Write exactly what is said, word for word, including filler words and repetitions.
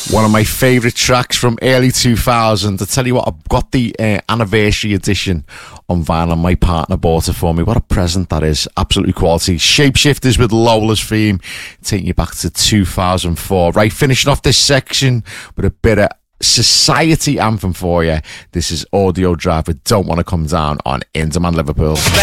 One of my favourite tracks from early two thousand. I tell you what, I've got the uh, anniversary edition on vinyl. My partner bought it for me. What a present that is. Absolutely quality. Shapeshifters with Lola's theme, taking you back to two thousand four. Right, finishing off this section with a bit of society anthem for you. This is Audio Drive with Don't Want to Come Down on Indie Man Liverpool.